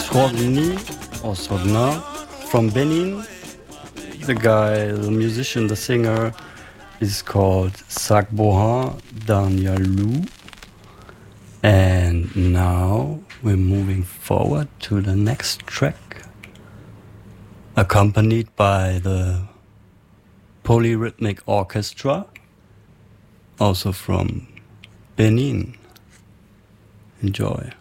Srodni or Srodna from Benin. The musician, the singer is called Sakboha Danyalou. And now we're moving forward to the next track, accompanied by the Polyrhythmic Orchestra, also from Benin. Enjoy.